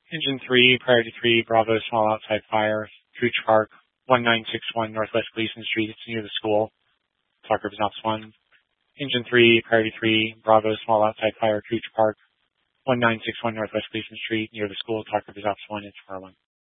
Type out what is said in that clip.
Engine 3, Priority 3, Bravo, small outside fire, Cooch Park, 1961 Northwest Gleason Street. It's near the school. Talk River Ops 1. Engine 3, Priority 3, Bravo, small outside fire, Cooch Park, 1961 Northwest Gleason Street, near the school. Talk River Ops 1. It's 401.